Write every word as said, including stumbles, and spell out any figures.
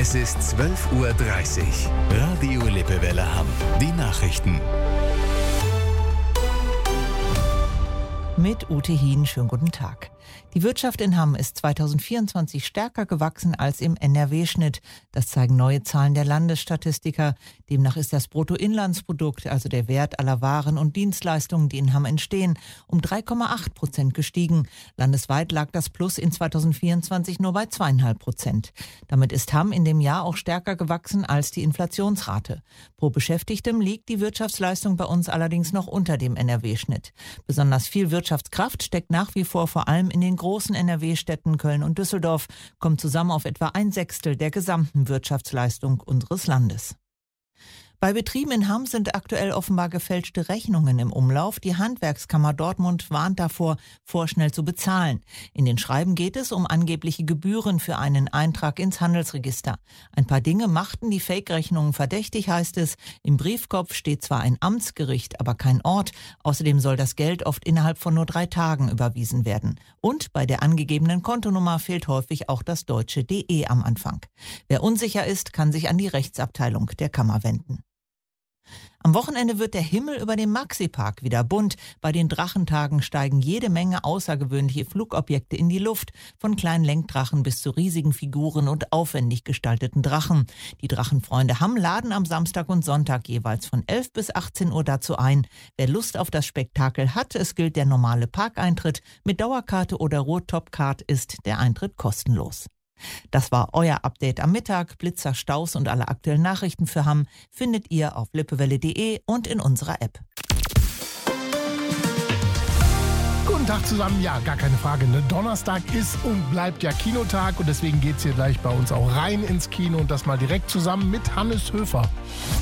Es ist zwölf Uhr dreißig. Radio Lippewelle Hamm. Die Nachrichten. Mit Ute Hien, schönen guten Tag. Die Wirtschaft in Hamm ist zweitausendvierundzwanzig stärker gewachsen als im N R W-Schnitt. Das zeigen neue Zahlen der Landesstatistiker. Demnach ist das Bruttoinlandsprodukt, also der Wert aller Waren und Dienstleistungen, die in Hamm entstehen, um drei Komma acht Prozent gestiegen. Landesweit lag das Plus in zweitausendvierundzwanzig nur bei zwei Komma fünf Prozent. Damit ist Hamm in dem Jahr auch stärker gewachsen als die Inflationsrate. Pro Beschäftigtem liegt die Wirtschaftsleistung bei uns allerdings noch unter dem N R W-Schnitt. Besonders viel Wirtschaftskraft steckt nach wie vor vor allem in den großen N R W-Städten Köln und Düsseldorf, kommt zusammen auf etwa ein Sechstel der gesamten Wirtschaftsleistung unseres Landes. Bei Betrieben in Hamm sind aktuell offenbar gefälschte Rechnungen im Umlauf. Die Handwerkskammer Dortmund warnt davor, vorschnell zu bezahlen. In den Schreiben geht es um angebliche Gebühren für einen Eintrag ins Handelsregister. Ein paar Dinge machten die Fake-Rechnungen verdächtig, heißt es. Im Briefkopf steht zwar ein Amtsgericht, aber kein Ort. Außerdem soll das Geld oft innerhalb von nur drei Tagen überwiesen werden. Und bei der angegebenen Kontonummer fehlt häufig auch das deutsche D E am Anfang. Wer unsicher ist, kann sich an die Rechtsabteilung der Kammer wenden. Am Wochenende wird der Himmel über dem Maxi-Park wieder bunt. Bei den Drachentagen steigen jede Menge außergewöhnliche Flugobjekte in die Luft, von kleinen Lenkdrachen bis zu riesigen Figuren und aufwendig gestalteten Drachen. Die Drachenfreunde Hamm laden am Samstag und Sonntag jeweils von elf bis achtzehn Uhr dazu ein. Wer Lust auf das Spektakel hat, es gilt der normale Parkeintritt. Mit Dauerkarte oder Ruhrtop-Card ist der Eintritt kostenlos. Das war euer Update am Mittag. Blitzer, Staus und alle aktuellen Nachrichten für Hamm findet ihr auf lippewelle punkt de und in unserer App. Guten Tag zusammen, ja, gar keine Frage. Ne? Donnerstag ist und bleibt ja Kinotag und deswegen geht's hier gleich bei uns auch rein ins Kino und das mal direkt zusammen mit Hannes Höfer.